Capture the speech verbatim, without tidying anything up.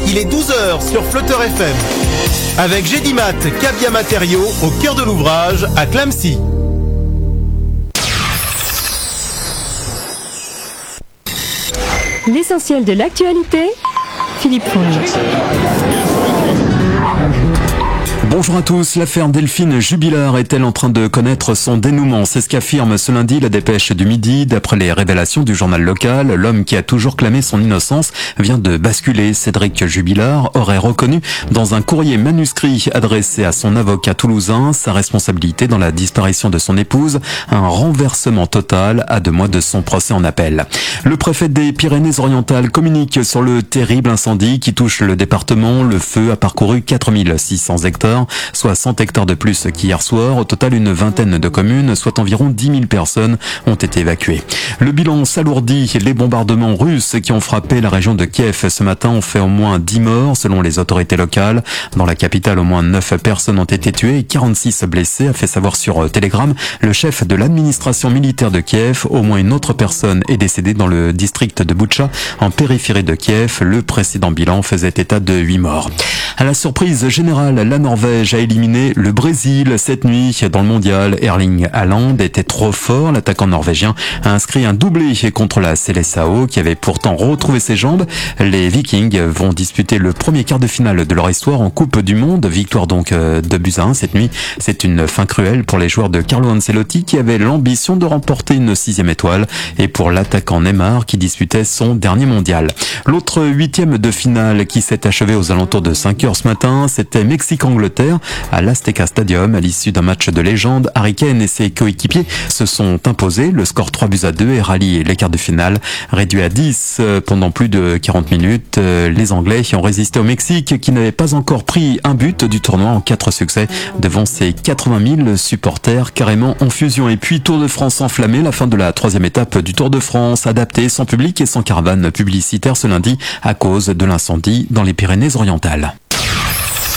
il est douze heures sur Flutter F M. Avec Gédimat, Cabia Matériaux, au cœur de l'ouvrage, à Clamecy. L'essentiel de l'actualité, Philippe Fonge. Bonjour à tous, l'affaire Delphine Jubilard est-elle en train de connaître son dénouement? C'est ce qu'affirme ce lundi la dépêche du Midi. D'après les révélations du journal local, l'homme qui a toujours clamé son innocence vient de basculer. Cédric Jubilard aurait reconnu dans un courrier manuscrit adressé à son avocat toulousain sa responsabilité dans la disparition de son épouse, un renversement total à deux mois de son procès en appel. Le préfet des Pyrénées-Orientales communique sur le terrible incendie qui touche le département. Le feu a parcouru quatre mille six cents hectares, soit cent hectares de plus qu'hier soir. Au total, une vingtaine de communes, soit environ dix mille personnes, ont été évacuées. Le bilan s'alourdit. Les bombardements russes qui ont frappé la région de Kiev ce matin ont fait au moins dix morts, selon les autorités locales. Dans la capitale, au moins neuf personnes ont été tuées et quarante-six blessées, a fait savoir sur Telegram le chef de l'administration militaire de Kiev. Au moins une autre personne est décédée dans le district de Boutcha, en périphérie de Kiev. Le précédent bilan faisait état de huit morts. À la surprise générale, la Norvège a éliminé le Brésil cette nuit dans le mondial. Erling Haaland était trop fort. L'attaquant norvégien a inscrit un doublé contre la Seleção qui avait pourtant retrouvé ses jambes. Les Vikings vont disputer le premier quart de finale de leur histoire en Coupe du Monde. Victoire donc de buts à un cette nuit. C'est une fin cruelle pour les joueurs de Carlo Ancelotti qui avaient l'ambition de remporter une sixième étoile et pour l'attaquant Neymar qui disputait son dernier mondial. L'autre huitième de finale qui s'est achevé aux alentours de cinq heures ce matin, c'était Mexique-Angleterre à l'Azteca Stadium. À l'issue d'un match de légende, Harry Kane et ses coéquipiers se sont imposés. Le score trois buts à deux et rallient les quarts de finale. Réduit à dix pendant plus de quarante minutes, les Anglais ont résisté au Mexique qui n'avait pas encore pris un but du tournoi en quatre succès devant ses quatre-vingt mille supporters carrément en fusion. Et puis Tour de France enflammé, la fin de la troisième étape du Tour de France, adapté sans public et sans caravane publicitaire ce lundi à cause de l'incendie dans les Pyrénées-Orientales.